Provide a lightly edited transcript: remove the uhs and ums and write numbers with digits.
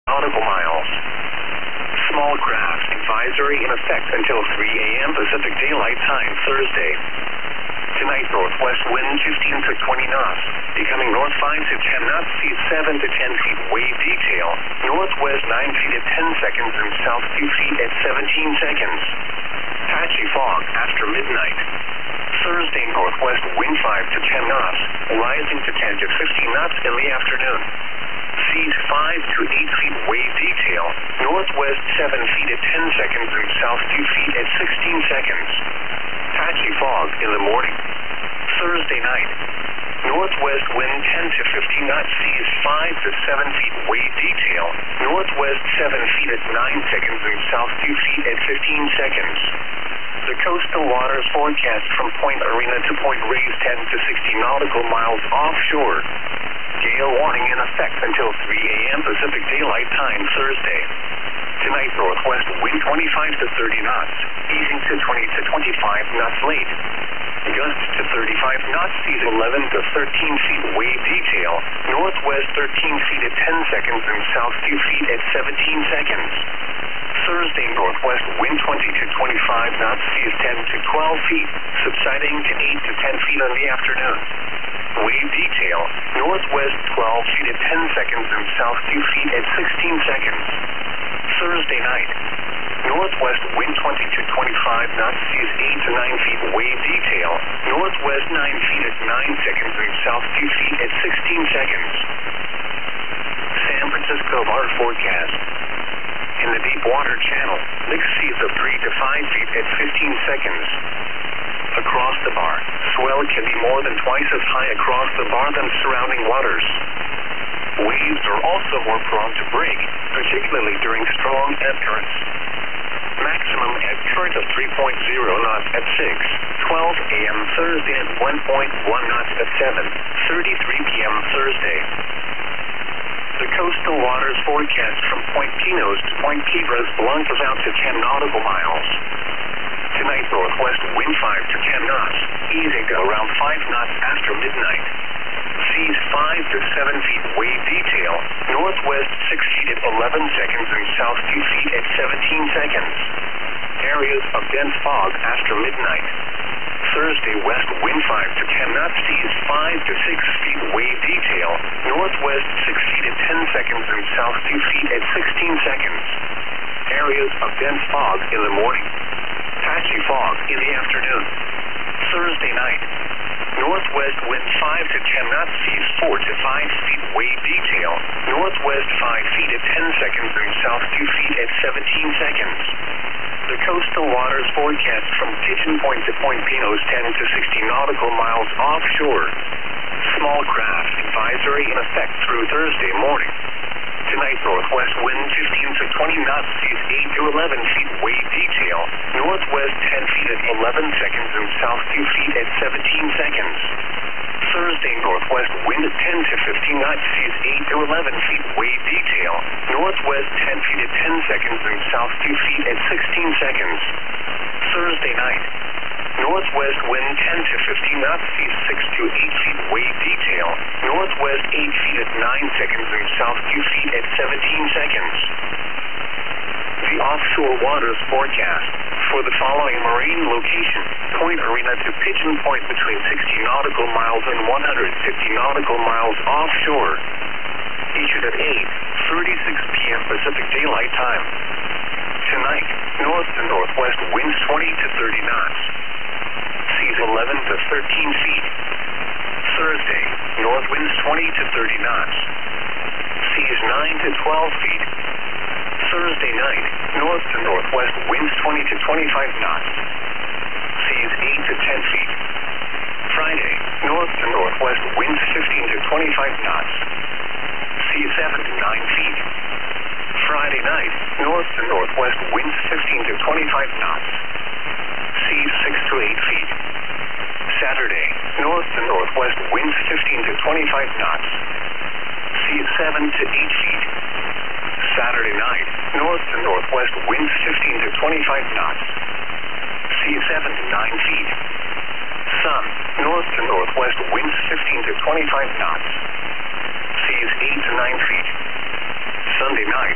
nautical miles. Small craft advisory in effect until 3 a.m. Pacific Daylight Time Thursday. Tonight, northwest wind 15 to 20 knots. Becoming north 5 to 10 knots, seas 7 to 10 feet wave detail. Northwest 9 feet at 10 seconds and south 2 feet at 17 seconds. Patchy fog after midnight. Thursday, northwest wind 5 to 10 knots, rising to 10 to 15 knots in the afternoon. Seas 5 to 8 feet wave detail. Northwest 7 feet at 10 seconds and south 2 feet at 16 seconds. Patchy fog in the morning. Thursday night. Northwest wind 10 to 15 knots, seas 5 to 7 feet wave detail. Northwest 7 feet at 9 seconds and south 2 feet at 15 seconds. The coastal waters forecast from Point Arena to Point Reyes 10 to 60 nautical miles offshore. Gale warning in effect until 3 a.m. Pacific Daylight Time Thursday. Tonight, northwest wind 25 to 30 knots, easing to 20 to 25 knots late. Gusts to 35 knots, seas 11 to 13 feet wave detail. Northwest 13 feet at 10 seconds and south 2 feet at 17 seconds. Thursday, northwest wind 20 to 25 knots, seas 10 to 12 feet, subsiding to 8 to 10 feet in the afternoon. Wave detail, northwest 12 feet at 10 seconds and south 2 feet at 16 seconds. Thursday night, northwest wind 20 to 25 knots, seas 8 to 9 feet wave detail. Northwest 9 feet at 9 seconds and south 2 feet at 16 seconds. San Francisco bar forecast. In the deep water channel, mixed seas of 3 to 5 feet at 15 seconds. Across the bar, swell can be more than twice as high across the bar than surrounding waters. Waves are also more prone to break, particularly during strong ebb currents. Maximum ebb current of 3.0 knots at 6:12 a.m. Thursday and 1.1 knots at 7:33 p.m. Thursday. The coastal waters forecast from Point Pinos to Point Quiebras Blancas out to 10 nautical miles. Tonight, northwest wind 5 to 10 knots, easing to around 5 knots after midnight. Seas 5 to 7 feet wave detail. Northwest 6 feet at 11 seconds and south 2 feet at 17 seconds. Areas of dense fog after midnight. Thursday, west wind 5 to 10 knots, seas 5 to 6 feet wave detail. Northwest 6 feet at 10 seconds and south 2 feet at 16 seconds. Areas of dense fog in the morning. Patchy fog in the afternoon. Thursday night. Northwest wind 5 to 10 knots, seas 4 to 5 feet wave detail. Northwest 5 feet at 10 seconds and south 2 feet at 17 seconds. The coastal waters forecast from Pigeon Point to Point Pinos 10 to 60 nautical miles offshore. Small craft advisory in effect through Thursday morning. Tonight, northwest wind 15 to 20 knots, seas 8 to 11 feet wave detail. Northwest 10 feet at 11 seconds and south 2 feet at 17 seconds. Thursday, northwest wind 10 to 15 knots, seas 8 to 11 feet wave detail. Northwest 10 feet at 10 seconds and south 2 feet at 16 seconds. Thursday night. Northwest wind 10 to 15 knots, seas 6 to 8 feet wave detail. Northwest 8 feet at 9 seconds and south 2 feet at 17 seconds. The offshore waters forecast for the following marine location: Point Arena to Pigeon Point between 60 nautical miles and 150 nautical miles offshore. Issued at 8:36 p.m. Pacific Daylight Time. Tonight, north to northwest winds 20 to 30 knots. Seas 11 to 13 feet. Thursday, north winds 20 to 30 knots. Seas 9 to 12 feet. Thursday night, north to northwest winds 20 to 25 knots. Seas 8 to 10 feet. Friday, north to northwest winds 15 to 25 knots. Seas 7 to 9 feet. Friday night, north to northwest winds 15 to 25 knots. Seas 6 to 8 feet. Saturday, north to northwest winds 15 to 25 knots. Seas 7 to 8 feet. Saturday night, north to northwest winds 15 to 25 knots. Seas 7 to 9 feet. Sun, north to northwest winds 15 to 25 knots. Seas 8 to 9 feet. Sunday night,